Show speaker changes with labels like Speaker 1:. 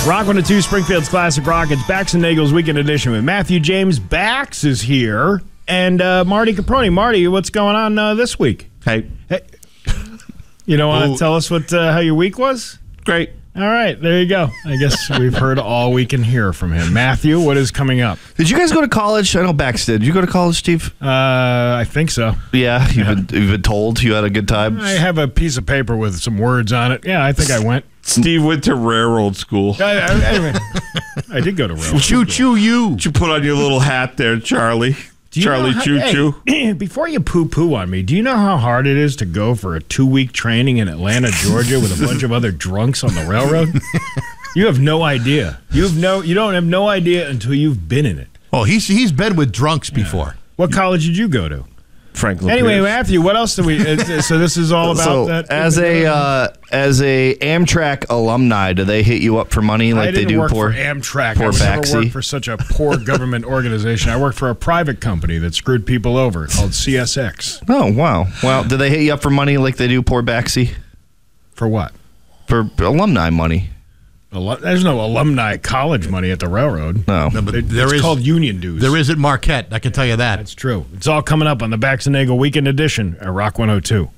Speaker 1: Rock 102, Springfield's Classic Rock. It's Bax and Nagel's Weekend Edition with Matthew James. Bax is here. And Marty Caproni. Marty, what's going on this week?
Speaker 2: Hey.
Speaker 1: You know, want to tell us what how your week was?
Speaker 2: Great.
Speaker 1: All right, there you go. I guess we've heard all we can hear from him. Matthew, what is coming up?
Speaker 2: Did you guys go to college? I know Bax did. Did you go to college, Steve?
Speaker 1: I think so.
Speaker 2: Yeah, you've been told you had a good time?
Speaker 1: I have a piece of paper with some words on it. Yeah, I think I went.
Speaker 3: Steve went to railroad school.
Speaker 1: Anyway, I did go to railroad school.
Speaker 3: Choo-choo you. Did you put on your little hat there, Charlie? Charlie Choo-choo.
Speaker 1: Hey, before you poo-poo on me, do you know how hard it is to go for a 2-week training in Atlanta, Georgia with a bunch of other drunks on the railroad? You have no idea. You don't have no idea until you've been in it.
Speaker 4: Oh, he's been with drunks before.
Speaker 1: What college did you go to?
Speaker 3: Franklin
Speaker 1: Anyway,
Speaker 3: Pierce.
Speaker 1: Matthew, what else do we... so this is all about that?
Speaker 2: As a Amtrak alumni, do they hit you up for money like they do
Speaker 1: I didn't work
Speaker 2: for
Speaker 1: for Amtrak.
Speaker 2: poor
Speaker 1: I never
Speaker 2: Baxi?
Speaker 1: worked for such a poor government organization. I worked for a private company that screwed people over called CSX.
Speaker 2: Oh, wow. Well, do they hit you up for money like they do poor Baxi?
Speaker 1: For what?
Speaker 2: For alumni money.
Speaker 1: There's no alumni college money at the railroad.
Speaker 2: No.
Speaker 4: No, but
Speaker 1: It's called union dues.
Speaker 4: There is at Marquette, I can tell you that.
Speaker 1: That's true. It's all coming up on the Bax and Nagel Weekend Edition at Rock 102.